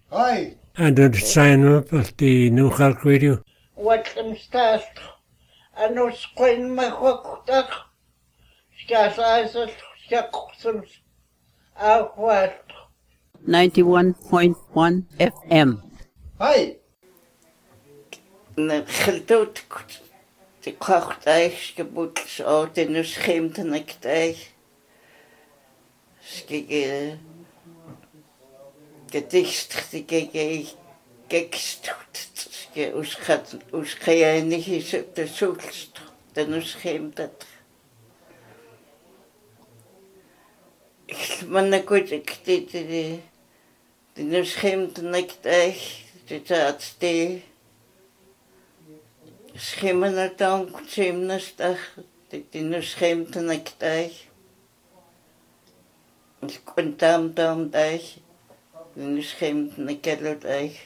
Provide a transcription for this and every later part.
Hi. And the sign up at the New Hulk Radio. What them start? I know screen my hook duck. Skas eyes at Jackson's out what? 91.1 FM. Hi. Geldut. Die kocht eich gebuts out in de schemte nicht eich. Skige gedicht die gege gekst ske us nicht is de sulst de schemte. Man gut die schemte nicht eich die tat die schimmen er dan zimnestag die schemte nicht eich. Ik kon tam eich, die schemte niet kellet eich.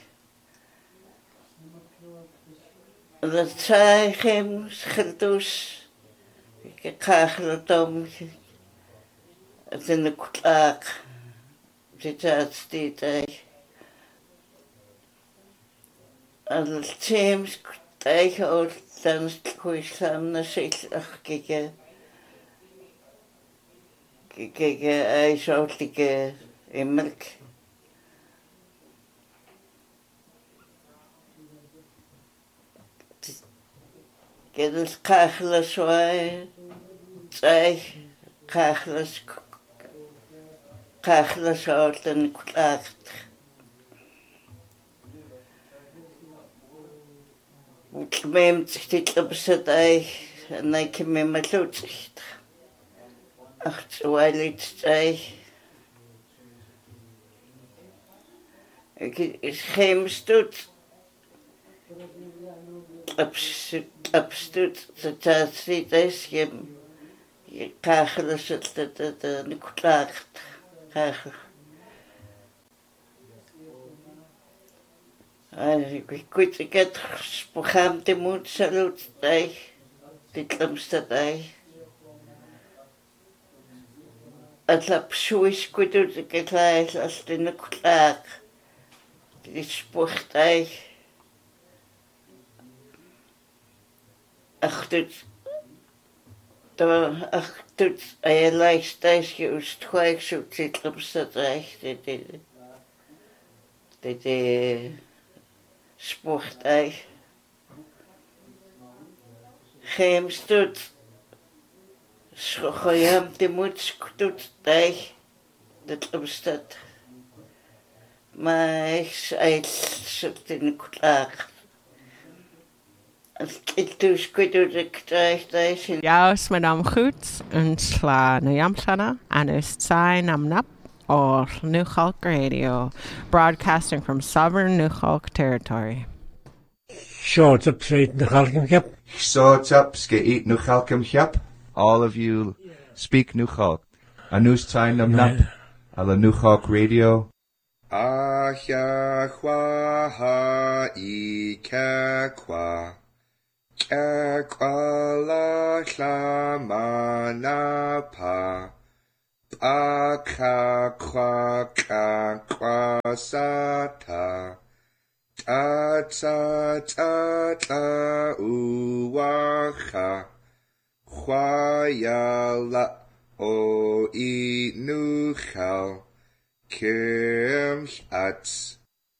Dat zei hem schildus, ik kachel tam, het in de klaak, dit had dit eich. Als het teams eich uit, dan is het goed samen zich gekeken. Kijk, ijsautige melk. Kijk, dus kachels wij, kachels uit en klacht. Ik meen zich dit op zet eich en ik meen me loodzicht. Ach, so eilig ik schemstut. Abstut, dat ziet is je kachelen zit dat niet klaagt. Kachel. Ik heb programma te moeten salut dit lamstad Als op Swiss goed uit de klaar als de niet klaar. Die sport achtut je lijst je ust gelijk zo zit op stad dit sport geen stut. Schoojam de moed doet dat opstaat. Maar ik zit in de klaar. Als ik dus goed doe, ik krijg deze. Ja, is mijn naam goed. En sla na jamsana. En is zijn naam nap. Or New Hulk Radio. Broadcasting from sovereign New Hulk territory. Short up straight New Hulk Cap. Short up skate New Hulk Cap. All of you speak New Hulk. A news time nam nap. Ala New Hulk Radio. Ahya kwa ha I kwa. Kwa la ma pa. Kwa sata. Ta uwaha. Chwayala o I nuchal kem at.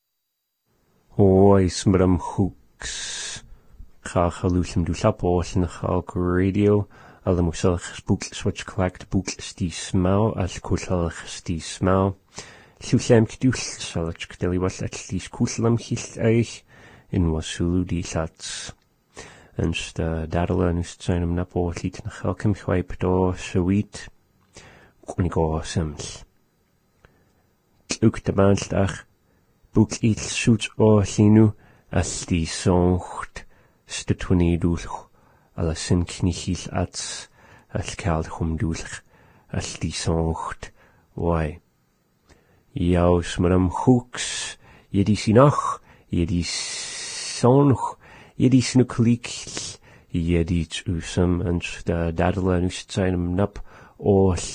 Oi, smram hooks. Chachalusem du lapos in Hulk Radio. Alle moeselch spook switch collect book stie smau as kusalch stie smau. Llwllem cdwl salach gdeli was at least kuslam hill eich in wasulu di sats. Ens de dadela nust zijn om napo liet na chelkem chwaip do sweet. Kunigo sims. Ook de maanddag boek iets zoets o linu as die zongt stutwani doelch alle sin knichil ats as kald chum doelch as die zongt wai. Jou smaram hooks jedi sinach jedi zonch jedi snuklik jedi usam en de dadela nust zijn om nap o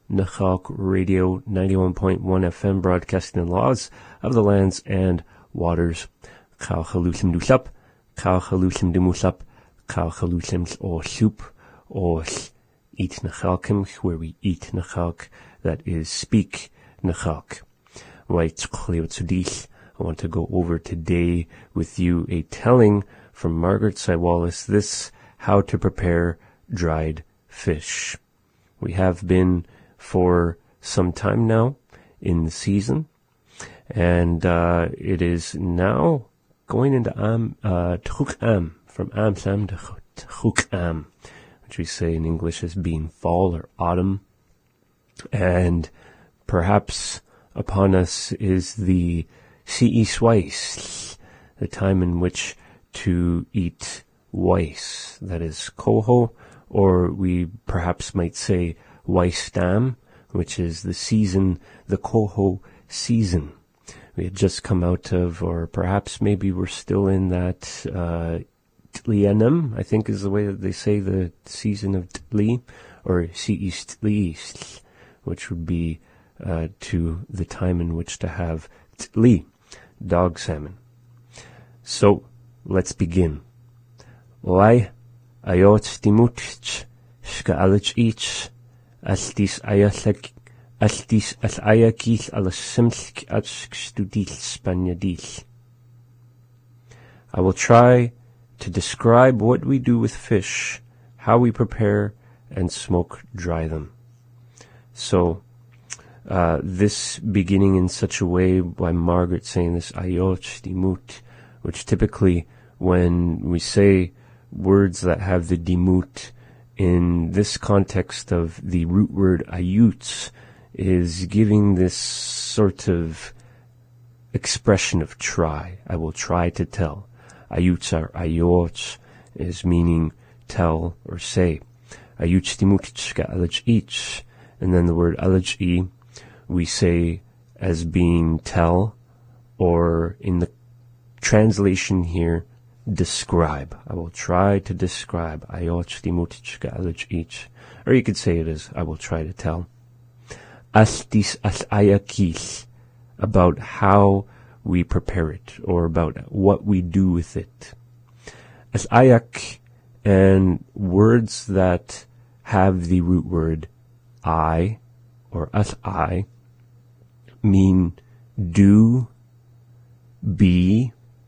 Nuchalk Radio 91.1 FM, broadcasting in laws of the lands and waters. Chal chaluchim dushap, chal chaluchim demushap, chal chaluchim or soup, or eat Nechalkim, where we eat Nechalk, that is speak Nechalk. Right, I want to go over today with you a telling from Margaret Saiwalis, this how to prepare dried fish. We have been for some time now in the season, and it is now going into T'chuk Am, from Am Sam to T'chuk Am, which we say in English as being fall or autumn. And perhaps upon us is the Si'is Weiss, the time in which to eat Weiss, that is Koho, or we perhaps might say Weissdam, which is the season, the Koho season. We had just come out of, or perhaps maybe we're still in that Tlianem, I think is the way that they say the season of Tli, or Si'is Tli, which would be to the time in which to have Tli, dog salmon. So, let's begin. Lai ayot stimutch shka'alach ich astis ayakil alasimsk atskstudil spanyadil. I will try to describe what we do with fish, how we prepare and smoke dry them. So, this beginning in such a way by Margaret saying this ayot stimut, which typically when we say words that have the dimut in this context of the root word ayutz, is giving this sort of expression of try. I will try to tell. Ayutz or ayot is meaning tell or say. Ayutz dimutchka alaj ich, and then the word alaj I we say as being tell, or in the translation here, describe. I will try to describe. Or you could say it as I will try to tell. Astis as ayakis, about how we prepare it, or about what we do with it. As ayak, and words that have the root word I, or as I, mean do, be,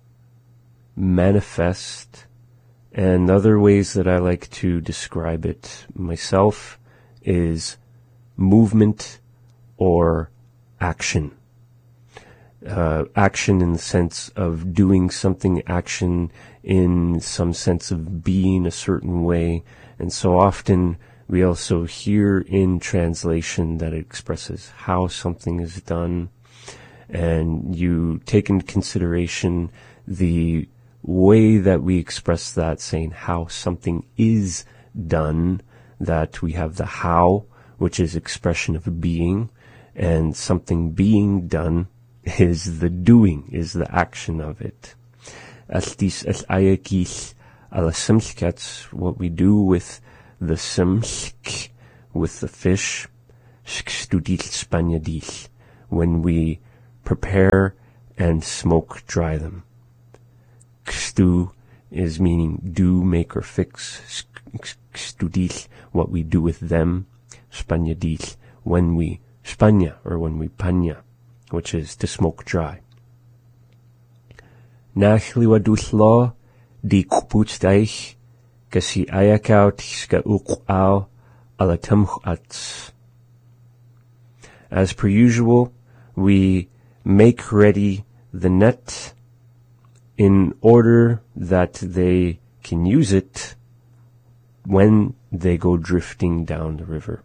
manifest, and other ways that I like to describe it myself is movement or action. Action in the sense of doing something, action in some sense of being a certain way, and so often we also hear in translation that it expresses how something is done, and you take into consideration the way that we express that, saying how something is done, that we have the how, which is expression of being, and something being done is the doing, is the action of it. Astis as ayakis ala simskats, what we do with the simsk, with the fish, skstudil spanyadil, when we prepare and smoke dry them. Kstu is meaning do, make, or fix. Kstudil, what we do with them. Spanyadil, when we spanya, or when we panya, which is to smoke dry. Nachliwadus law, di kuputstaich, kasi ayakaw tiska uqaw alatamchats. As per usual, we make ready the net in order that they can use it when they go drifting down the river.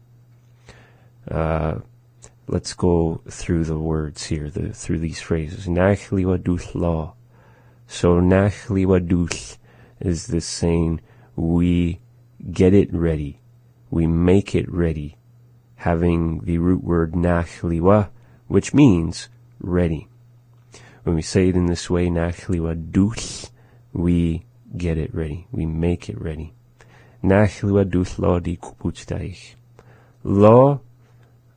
Let's go through the words here, through these phrases. Nachliwaduth law. So nachliwaduth is this saying, we get it ready, we make it ready, having the root word nachliwa, which means ready. When we say it in this way, nachliwaduth, we get it ready, we make it ready. Nachliwaduth law di kuputstaich. Law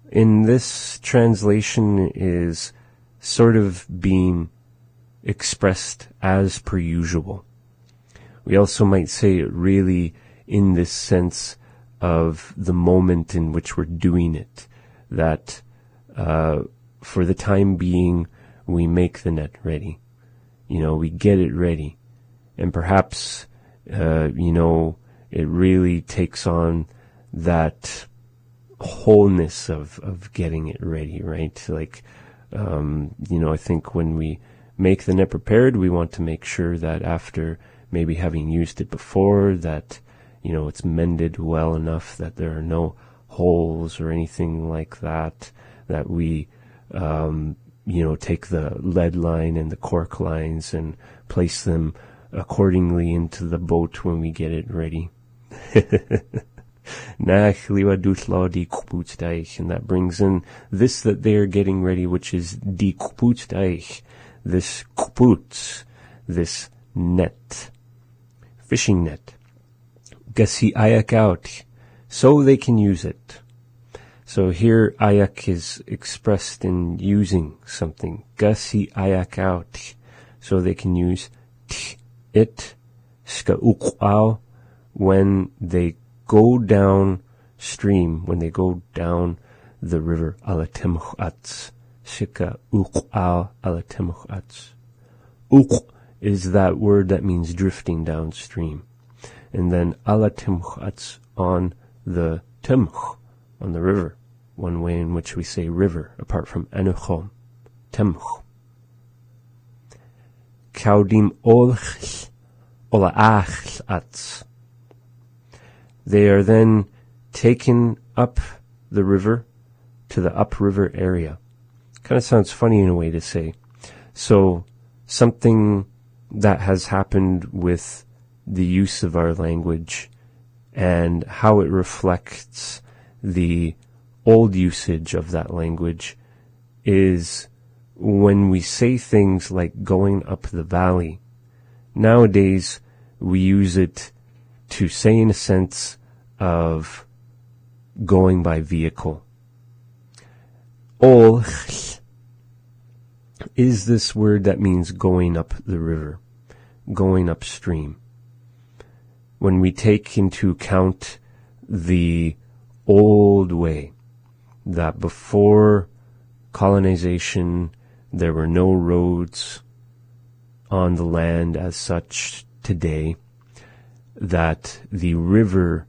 in this translation is sort of being expressed as per usual. We also might say it really in this sense of the moment in which we're doing it, that for the time being we make the net ready. We get it ready. And perhaps, it really takes on that wholeness of getting it ready, right? Like, I think when we make the net prepared, we want to make sure that after maybe having used it before, that, it's mended well enough that there are no holes or anything like that, that we, take the lead line and the cork lines and place them accordingly into the boat when we get it ready. And that brings in this that they are getting ready, which is die Kuputsteich, this kuputz, this net, fishing net. Gasi ayak out, so they can use it. So here ayak is expressed in using something. Gasi ayak out, so they can use it, ska uqao, when they go down stream, when they go down the river, alatimchats, shika uq'al alatimchats. Uq is that word that means drifting downstream. And then alatimchats, on the timch, on the river, one way in which we say river, apart from enuchom, timch. Kaudim olch, olaachats. They are then taken up the river to the upriver area. Kind of sounds funny in a way to say. So something that has happened with the use of our language and how it reflects the old usage of that language is when we say things like going up the valley. Nowadays, we use it to say in a sense of going by vehicle. Ol is this word that means going up the river, going upstream. When we take into account the old way, that before colonization there were no roads on the land as such today, that the river,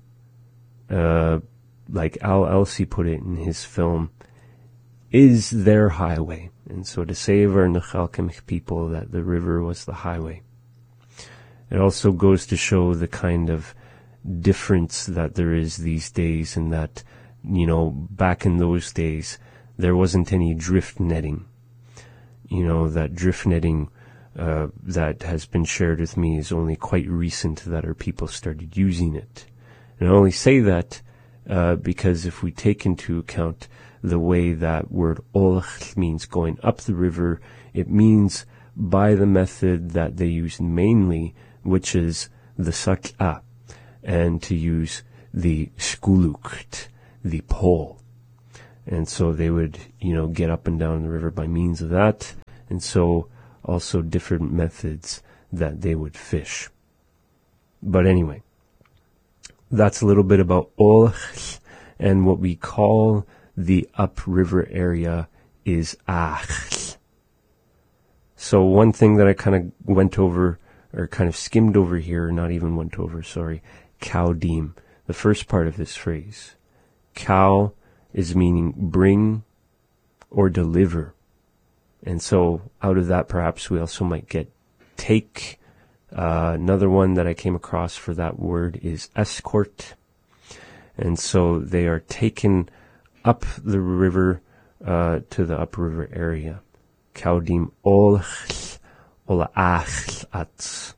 like Al Elsie put it in his film, is their highway. And so to save our Nechalkemich people, that the river was the highway. It also goes to show the kind of difference that there is these days, and that, back in those days, there wasn't any drift netting. That drift netting that has been shared with me is only quite recent that our people started using it. And I only say that because if we take into account the way that word olch means going up the river, it means by the method that they use mainly, which is the sak'a, and to use the skulukt, the pole. And so they would, get up and down the river by means of that. And so also different methods that they would fish. But anyway, that's a little bit about olch, and what we call the upriver area is ach. So one thing that I kind of went over, or kind of skimmed over here, not even went over, sorry, kaudim, the first part of this phrase. Kau is meaning bring or deliver. And so out of that, perhaps we also might get take. Another one that I came across for that word is escort. And so they are taken up the river to the upriver area. Kaudim olch olaach ats.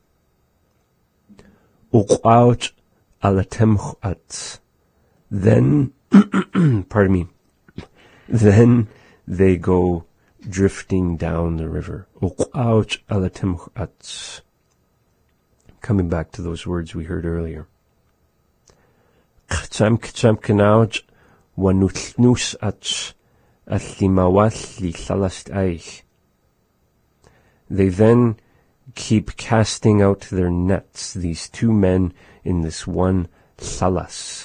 Uq'auch alatemch ats. Then, pardon me, then they go drifting down the river. Uq'auch alatemch ats. Coming back to those words we heard earlier. K'cham k'cham k'nauch wanuthnus ach allimawal li thalast eich. They then keep casting out their nets, these two men in this one thalas.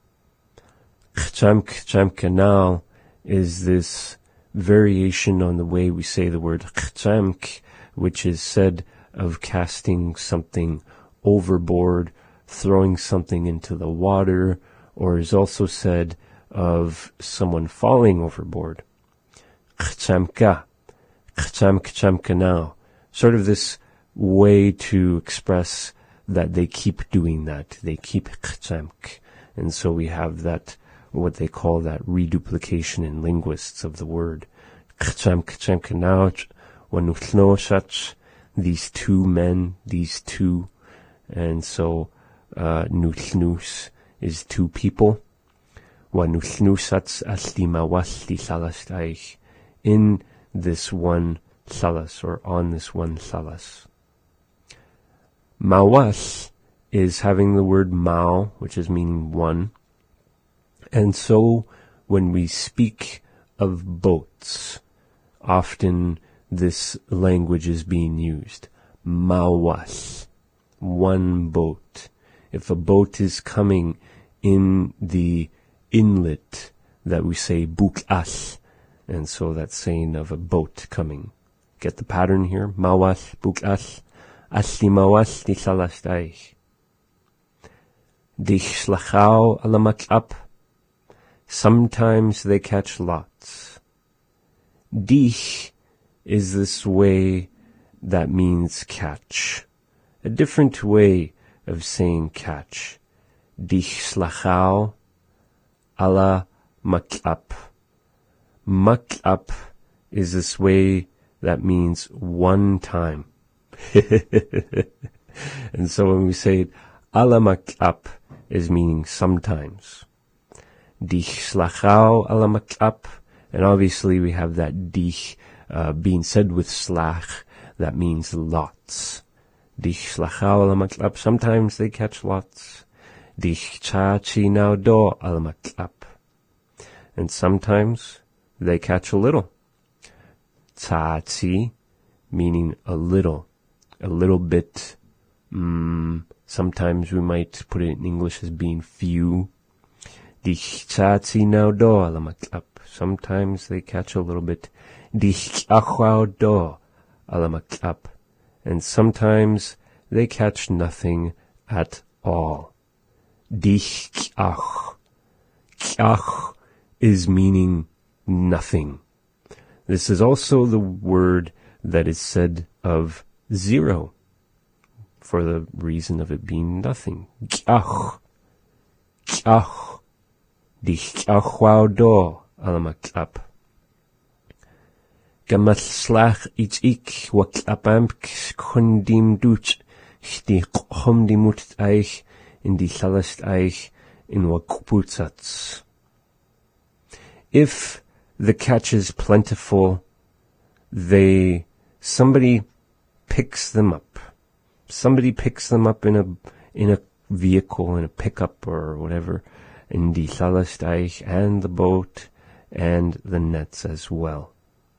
Kchamk canal is this variation on the way we say the word kchamk, which is said of casting something overboard, throwing something into the water, or is also said of someone falling overboard. Kchamka now. Sort of this way to express that they keep doing that. They keep kchamk. And so we have that, what they call that reduplication in linguists of the word. Kchamk now, wanuthnoshach, these two men, these two. And so, nuthnus is two people. Wanuthnusats aslimawasli thalas eich, in this one thalas, or on this one thalas. Mawas is having the word mao, which is meaning one. And so when we speak of boats, often this language is being used. Mawas, one boat. If a boat is coming in the inlet, that we say buk'as, and so that's saying of a boat coming. Get the pattern here? Mawas, buk'as, asli mawas li thalas eich. Dich slachau alamak'ap. Sometimes they catch lots. Dich is this way that means catch. A different way of saying catch. Dich slachau ala mak'ap. Mak'ap is this way that means one time. And so when we say it, ala mak'ap is meaning sometimes. Dich slachau ala mak'ap, and obviously we have that dich being said with slach, that means lots. Dich slachau ala mak'ap, sometimes they catch lots. Dich chachi now do ala mak'ap, and sometimes they catch a little. Tzaatzi, meaning a little bit. Sometimes we might put it in English as being few. Dich tzaatzi now do ala mak'ap. Sometimes they catch a little bit. Dich achau do ala mak'ap. And sometimes they catch nothing at all. Dich k'ach. K'ach is meaning nothing. This is also the word that is said of zero, for the reason of it being nothing. K'ach. K'ach. Dich k'achau do ala mak'ap. Gamal slach ich wak'apamk kundim duch die chum die mut eich in die thalast eich in wakputzats. If the catch is plentiful, somebody picks them up. Somebody picks them up in a vehicle, in a pickup or whatever, in die thalast eich, and the boat and the nets as well.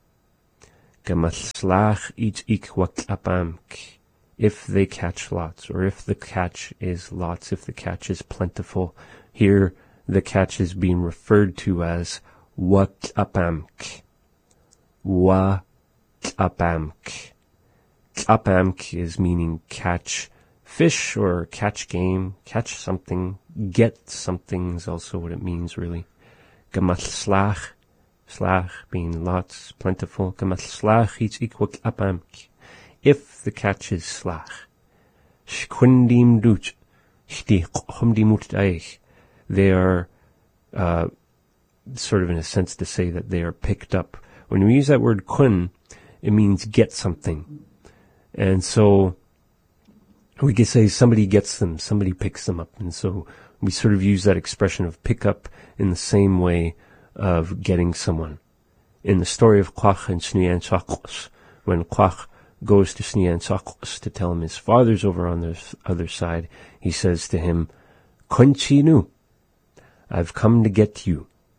Gemaslach ich wak'apamk. If they catch lots, or if the catch is lots, if the catch is plentiful. Here, the catch is being referred to as wak'apamk. Wak'apamk. K'apamk is meaning catch fish or catch game, catch something, get something is also what it means really. Gemaslach, slach being lots, plentiful. Gemaslach ich wak'apamk. If the catch is slach. Shkundim duch. Shti chumdimut eich. They are sort of in a sense to say that they are picked up. When we use that word kun, it means get something. And so we could say somebody gets them, somebody picks them up. And so we sort of use that expression of pick up in the same way of getting someone. In the story of Quach and Shnian Chakos, when Quach goes to Shnian Chakos to tell him his father's over on the other side, he says to him, Konchinu, I've come to get you.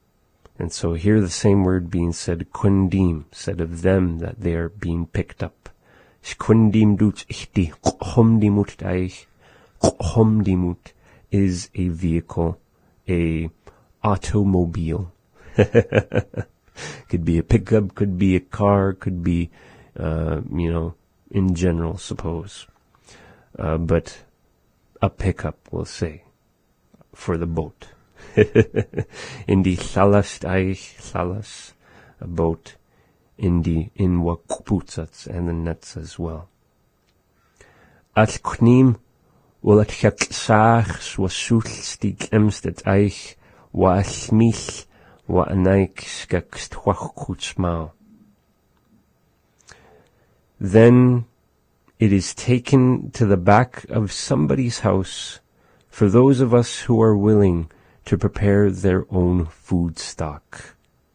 And so here the same word being said, kundim, said of them that they are being picked up. Kundim dut ichti, homdimut eich. Homdimut is a vehicle, a automobile. Could be a pickup, could be a car, could be, in general, suppose. But a pickup, we'll say, for the boat. In the thalast eich, thalas, a boat, in wakputzats, and the nets as well. At knim, will at chaksach, wasul stig emstet eich, wa asmich, wa anaik skakst wachkutsmau. Then it is taken to the back of somebody's house for those of us who are willing to prepare their own food stock.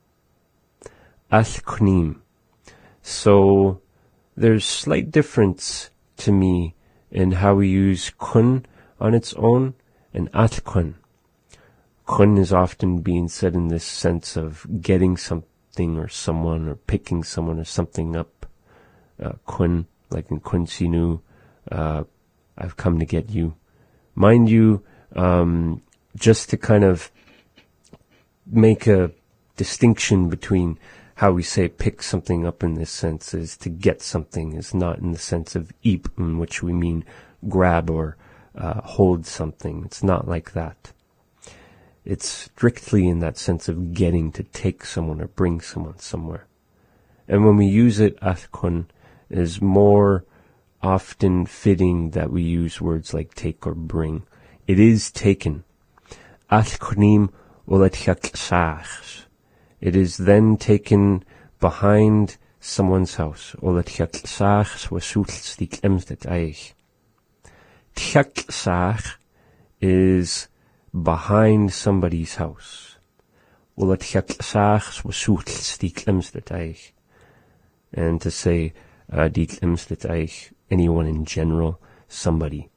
Athknim. So there's slight difference to me in how we use kun on its own and atkun. Kun is often being said in this sense of getting something or someone or picking someone or something up. Kun, like in kun sinu, I've come to get you. Mind you, just to kind of make a distinction between how we say pick something up in this sense is to get something, is not in the sense of eep, in which we mean grab or hold something. It's not like that. It's strictly in that sense of getting, to take someone or bring someone somewhere. And when we use it, athkun, is more often fitting that we use words like take or bring. It is taken. Athkunim ulatchaksach. It is then taken behind someone's house. Ulatchaksach wasulstik emstet eich. Tchaksach is behind somebody's house. Ulatchaksach wasulstik emstet eich. And to say, dik emstet eich, anyone in general, somebody.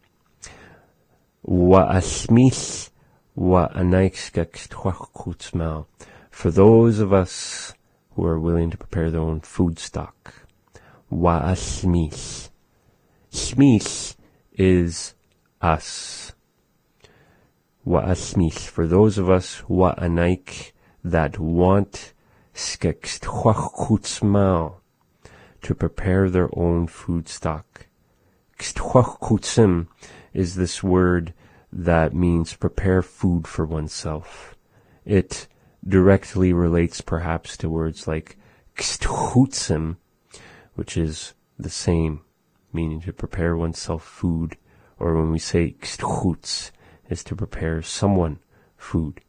Wa asmich wa anaikskaks twachkutsmau. For those of us who are willing to prepare their own food stock. Wa asmich. Shmich is us. Wa asmich. For those of us wa anaik that want skaks twachkutsmau, to prepare their own food stock. Kstwachkutsim is this word that means prepare food for oneself. It directly relates perhaps to words like kstchutsim, which is the same, meaning to prepare oneself food, or when we say kstchutz, is to prepare someone food.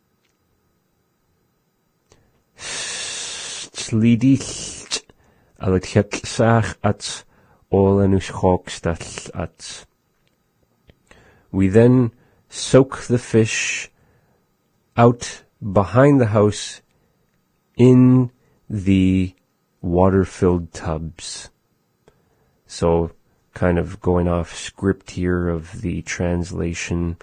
Slidich at all at. We then soak the fish out behind the house in the water-filled tubs. So, kind of going off script here of the translation,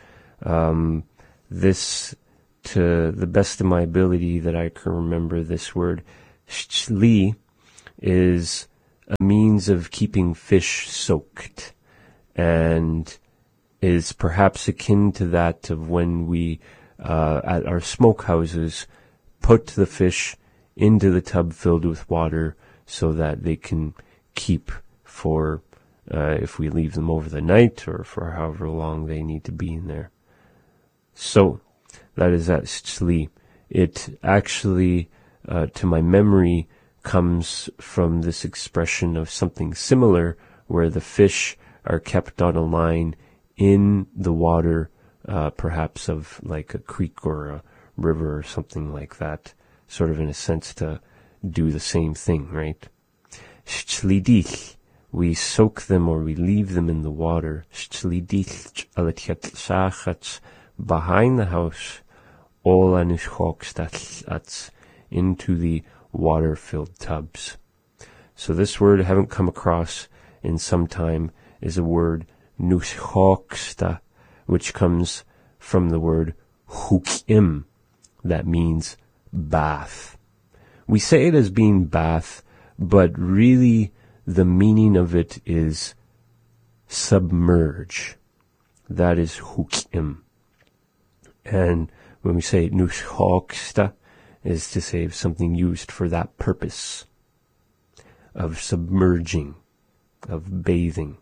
this, to the best of my ability that I can remember, this word, shli, is a means of keeping fish soaked, and is perhaps akin to that of when we, at our smokehouses, put the fish into the tub filled with water so that they can keep for, if we leave them over the night or for however long they need to be in there. So, that is that shli. It actually, to my memory, comes from this expression of something similar where the fish are kept on a line in the water, perhaps of like a creek or a river or something like that, sort of in a sense to do the same thing, right? Shlidich, we soak them or we leave them in the water. Shlidich alatchat behind the house, all anushhokstats into the water-filled tubs. So this word I haven't come across in some time is a word nushhoksta, which comes from the word hukim, that means bath. We say it as being bath, but really the meaning of it is submerge. That is hukim. And when we say nushoksta, is to say something used for that purpose of submerging, of bathing.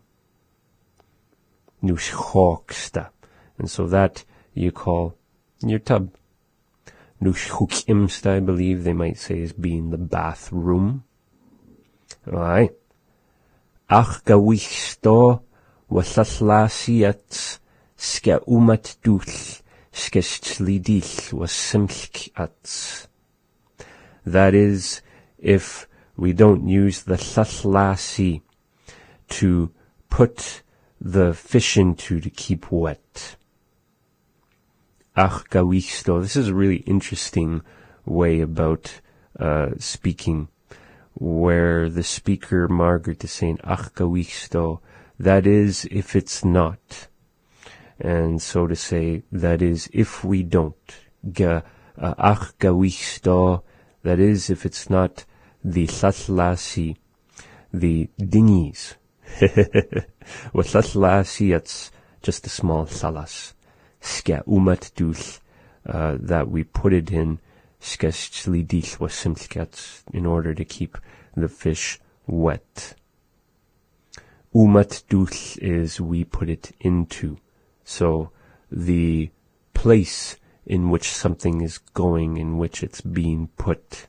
Nushoksta. And so that you call your tub. Nushukimsta, I believe they might say, is being the bathroom. Alright. Ach gawichsto wasaslasiat ska umat duch skestlidich wasimchats. That is, if we don't use the saslasi to put the fish into to keep wet. Ach gawichsto. This is a really interesting way about speaking, where the speaker, Margaret, is saying ach gawichsto. That is, if it's not. And so to say, that is, if we don't. Ach gawichsto. That is, if it's not the saslasi, the dinghies. With saslasi, it's just a small salas. Ska umat duch, that we put it in skestlidich wasimtkats, in order to keep the fish wet. Umat duch is we put it into. So the place in which something is going, in which it's being put.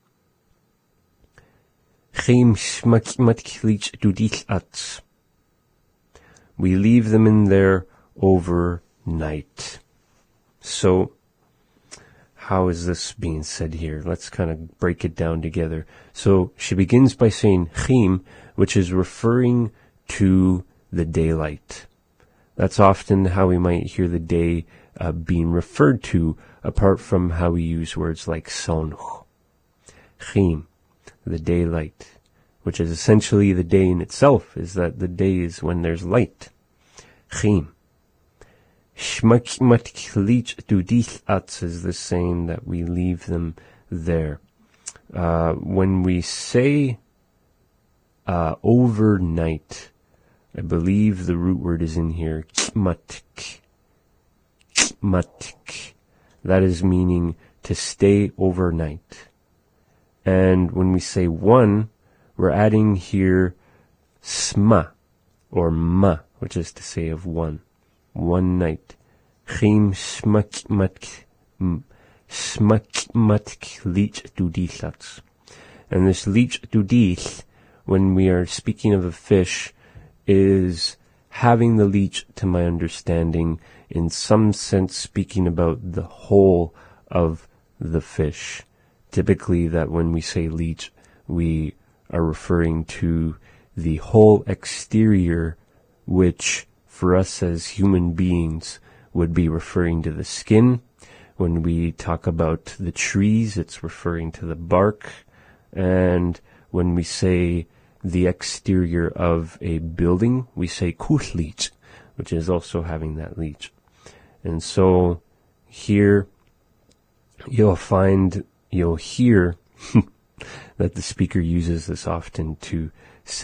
We leave them in there overnight. So, how is this being said here? Let's kind of break it down together. So, she begins by saying chim, which is referring to the daylight. That's often how we might hear the day being referred to, apart from how we use words like sonch. Chim, the daylight, which is essentially the day in itself, is that the day is when there's light. Chim. Shmakmat klich dudich ats is the same, that we leave them there. When we say overnight, I believe the root word is in here, kmatk. Kmatk. That is meaning to stay overnight. And when we say one, we're adding here sma, or ma, which is to say of one. One night. Chim smakmatk lich dudich. And this lich dudich, when we are speaking of a fish, is having the leech, to my understanding, in some sense speaking about the whole of the fish. Typically that when we say leech, we are referring to the whole exterior, which for us as human beings would be referring to the skin. When we talk about the trees, it's referring to the bark. And when we say the exterior of a building, we say kuchlich, which is also having that leech. And so here you'll hear that the speaker uses this often to